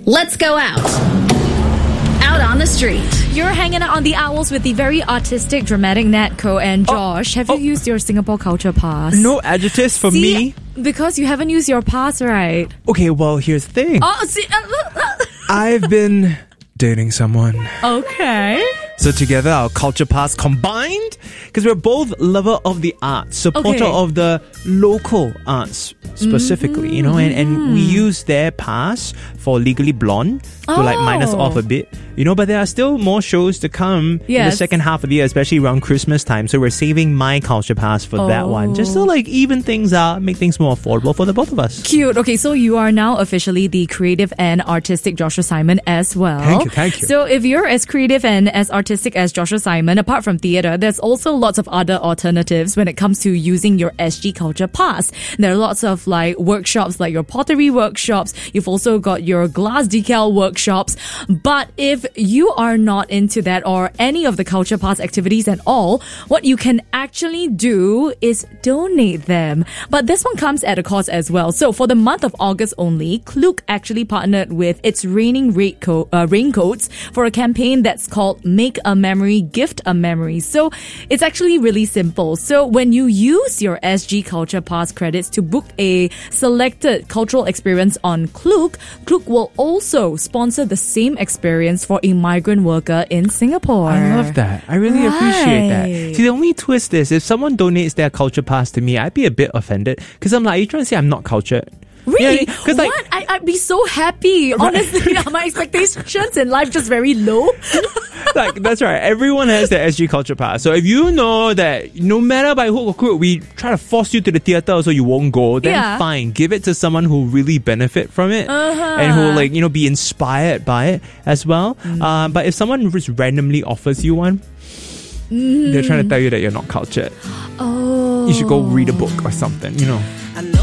Let's go out on the street. You're hanging out on the Owls with the very artistic, dramatic Natco and Josh. Have you used your Singapore Culture Pass? No adjectives for me. Because you haven't used your pass, right? Okay, well, here's the thing. I've been dating someone. Okay. So together, our culture pass combined, because we're both lover of the arts, supporter of the local arts specifically, and we use their pass for Legally Blonde to minus off a bit, but there are still more shows to come in the second half of the year, especially around Christmas time. So we're saving my culture pass for that one, just to even things out, make things more affordable for the both of us. Cute. Okay, so you are now officially the creative and artistic Joshua Simon as well. Thank you. So if you're as creative and as artistic as Joshua Simon, apart from theatre, there's also lots of other alternatives when it comes to using your SG Culture Pass. There are lots of workshops, like your pottery workshops. You've also got your glass decal workshops. But if you are not into that or any of the Culture Pass activities at all, what you can actually do is donate them. But this one comes at a cost as well. So for the month of August only, Klook actually partnered with It's Raining Raincoats for a campaign that's called Make a Memory, Gift a Memory. So it's actually really simple. So when you use your SG Culture Pass credits to book a selected cultural experience on Klook, Klook will also sponsor the same experience for a migrant worker in Singapore. I love that. I really appreciate that. See, the only twist is if someone donates their culture pass to me, I'd be a bit offended because I'm like, are you trying to say I'm not cultured? Really? Yeah, what? I'd be so happy. Honestly, my expectations in life just very low. That's right. Everyone has their SG Culture Pass. So if you know that no matter by hook or crook, we try to force you to the theatre so you won't go, then fine. Give it to someone who really benefit from it and who will be inspired by it as well. But if someone just randomly offers you one, they're trying to tell you that you're not cultured. You should go read a book or something, I know